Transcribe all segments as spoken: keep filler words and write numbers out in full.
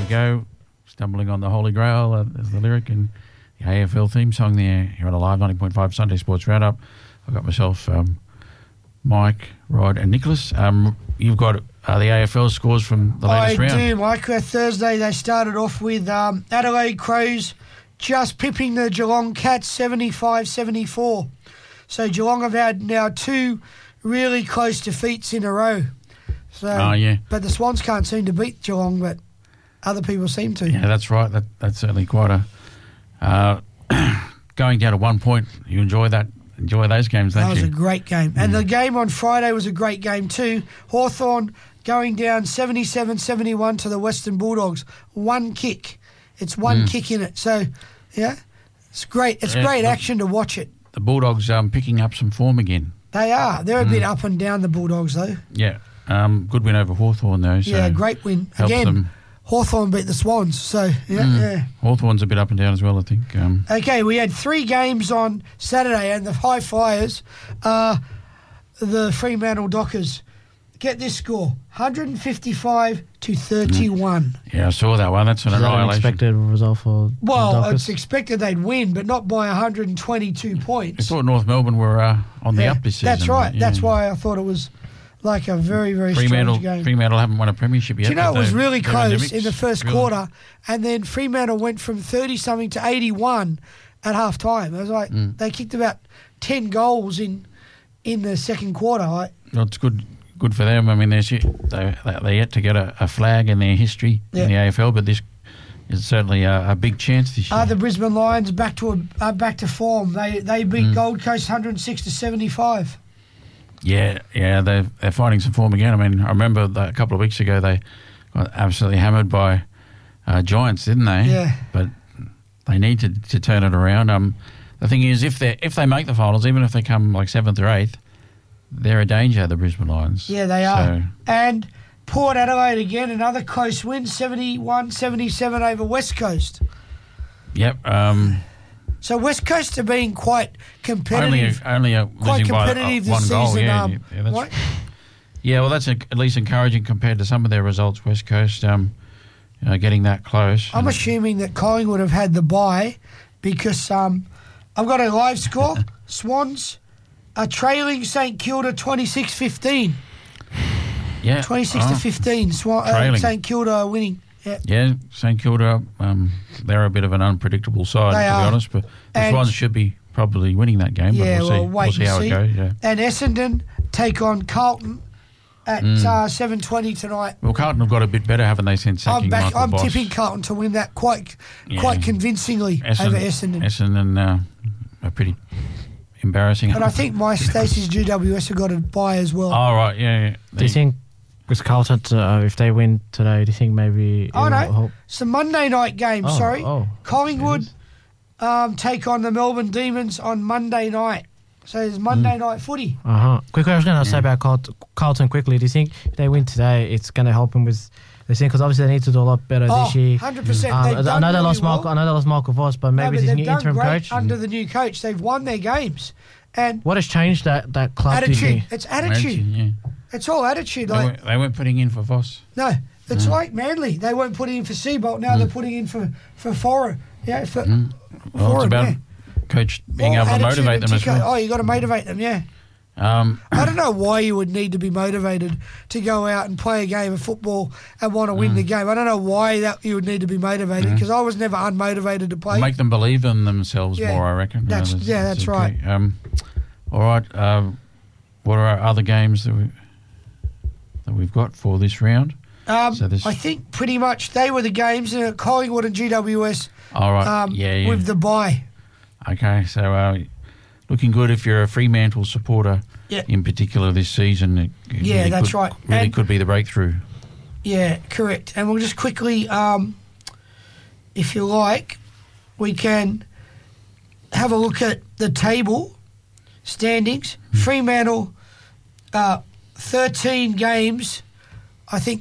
go, stumbling on the Holy Grail uh, is the lyric, and the A F L theme song there. Here on a live ninety point five Sunday Sports Roundup. I've got myself, um, Mike, Rod, and Nicholas. Um, you've got uh, the A F L scores from the latest I round. I do, Mike. Uh, Thursday they started off with um, Adelaide Crows just pipping the Geelong Cats seventy-five seventy-four. So Geelong have had now two really close defeats in a row. So, oh, yeah. But the Swans can't seem to beat Geelong, but other people seem to. Yeah, that's right. That That's certainly quite a... Uh, going down to one point, you enjoy that. Enjoy those games, don't you? That was a great game. And mm. the game on Friday was a great game too. Hawthorn going down seventy-seven seventy-one to the Western Bulldogs. One kick. It's one mm. kick in it. So, yeah, it's great. It's yeah, great the, action to watch it. The Bulldogs um, picking up some form again. They are. They're a mm. bit up and down, the Bulldogs, though. Yeah. Um, good win over Hawthorn, though. So yeah, great win. Again, them. Hawthorn beat the Swans. So, yeah, mm. yeah. Hawthorn's a bit up and down as well, I think. Um, okay, we had three games on Saturday, and the high flyers are the Fremantle Dockers. Get this score, one fifty-five to thirty-one. Yeah, I saw that one. That's an Is that an annihilation. expected result for Well, the Dockers? it's expected they'd win, but not by one hundred twenty-two points. I thought North Melbourne were uh, on the yeah, up this season. That's right. Yeah. That's why I thought it was like a very, very Fremantle, strange game. Fremantle haven't won a premiership yet. Do you know, but it was they're- really they're in the close mix. in the first Really? quarter, and then Fremantle went from thirty-something to eighty-one at half-time. It was like Mm. they kicked about ten goals in in the second quarter. Like, Well, it's good good for them. I mean, they're, they, they're yet to get a, a flag in their history Yeah. in the A F L, but this is certainly a, a big chance this year. Are the Brisbane Lions back to a, uh, back to form? They they beat Mm. Gold Coast one hundred six to seventy-five. Yeah, yeah, they're, they're finding some form again. I mean, I remember that a couple of weeks ago they got absolutely hammered by uh, Giants, didn't they? Yeah. But they need to, to turn it around. Um, the thing is, if they if they make the finals, even if they come like seventh or eighth, they're a danger, the Brisbane Lions. Yeah, they are. So, And Port Adelaide again, another close win, seventy-one seventy-seven over West Coast. yep. Um, So West Coast have been quite only competitive. only a, quite losing by competitive uh, one this goal. season. Yeah, um, yeah, that's, what? yeah, well, that's a, at least encouraging compared to some of their results. West Coast um, uh, getting that close. I'm And- assuming that Collingwood have had the bye because um, I've got a live score. Swans are trailing St Kilda twenty-six fifteen. yeah, twenty-six oh, to fifteen. Swan, uh, Trailing. St Kilda are winning. Yeah. Yeah, St Kilda, um, they're a bit of an unpredictable side, They to are. be honest. But the And- Swans should be probably winning that game. Yeah, but we'll well, see. wait we'll see and how see. it goes. Yeah. And Essendon take on Carlton at Mm. uh, seven twenty tonight. Well, Carlton have got a bit better, haven't they, since sacking I'm back. Michael I'm Voss? tipping Carlton to win that quite, Yeah. quite convincingly over Essendon. Essendon uh, are pretty embarrassing. But I think my Stacey's G W S have got a bye as well. Oh right, yeah. yeah. Do you They- think with Carlton, uh, if they win today, do you think maybe... it Oh, will no. help? It's a Monday night game, Oh, sorry. oh. Collingwood It is. um, take on the Melbourne Demons on Monday night. So it's Monday Mm. night footy. Uh-huh. Quickly, I was going to say Yeah. about Carlton, Carlton quickly. Do you think if they win today, it's going to help them with this thing? Because obviously they need to do a lot better Oh, this year. one hundred percent. Um, They've I done know they really lost well. Marco. I know they lost Marco Voss, but No, maybe but this they've new done interim great coach. under the new coach. They've won their games. And What has changed that that club? do you attitude. think? It's attitude. Yeah. It's all attitude. They, Like, weren't, they weren't putting in for Voss. no, it's Mm. like Manly. They weren't putting in for Seabolt. Now they're putting in for for Fora. Yeah, for Mm. Well, Foran, it's about yeah. coach being Well, able to attitude motivate and them as ticker- well. Oh, you got to motivate them. Yeah. Um, I don't know why you would need to be motivated to go out and play a game of football and want to win Mm. the game. I don't know why that you would need to be motivated because I was never unmotivated to play. make them believe in themselves Yeah. more, I reckon. That's- Uh, yeah, that's a right. key. Um, all right. Um, what are our other games that we that we've got for this round? Um, So this- I think pretty much they were the games. Uh, Collingwood and G W S All right. um, yeah, yeah. with the bye. Okay, so uh, looking good if you're a Fremantle supporter Yeah. in particular this season. It, it Yeah, really that's could, right. Really And- could be the breakthrough. Yeah, correct. And we'll just quickly, um, if you like, we can have a look at the table standings. Hmm. Fremantle, uh, thirteen games. I think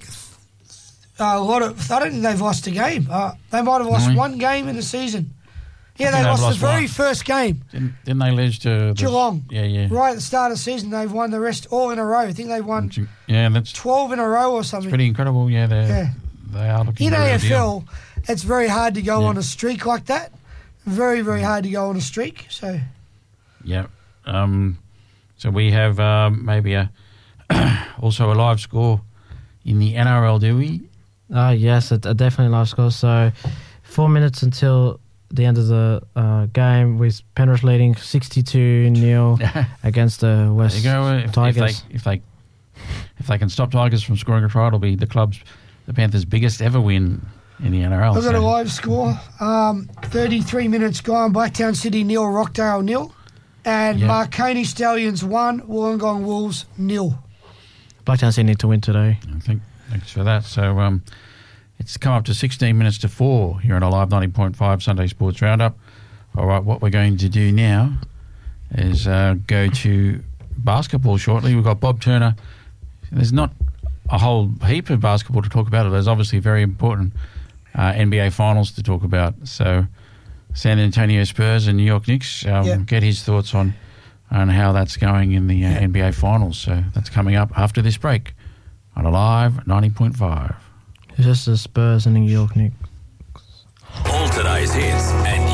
uh, a lot of. I don't think they've lost a game. Uh, they might have lost Really? one game in the season. Yeah, I they think lost, they've lost the very one. first game. Didn't, didn't they lose to the, Geelong. Yeah, yeah. Right at the start of the season, they've won the rest all in a row. I think they've won Yeah, that's twelve in a row or something. pretty incredible. Yeah, they're Yeah. they are looking In the real A F L, deal. it's very hard to go Yeah. on a streak like that. Very, very hard to go on a streak. So, Yeah. Um, so we have um, maybe a also a live score in the N R L, do we? Uh, yes, a, a definitely live score. So four minutes until the end of the uh, game with Penrith leading sixty-two nil against the West There you go. If, if Tigers. they if they if they can stop Tigers from scoring a try, it'll be the club's the Panthers' biggest ever win in the N R L. I've got so- a live score. Um, thirty-three minutes gone. Blacktown City nil, Rockdale nil. And Yeah. Marconi Stallions one, Wollongong Wolves nil. Blacktown City need to win today. I think. Thanks for that. So um, it's come up to sixteen minutes to four here on a live ninety point five Sunday Sports Roundup. All right, what we're going to do now is uh, go to basketball shortly. We've got Bob Turner. There's not a whole heap of basketball to talk about. There's obviously very important uh, N B A finals to talk about. So San Antonio Spurs and New York Knicks, um, Yeah. get his thoughts on, on how that's going in the uh, N B A finals. So that's coming up after this break on a live ninety point five. It's just the Spurs and New York Knicks. All today's hits and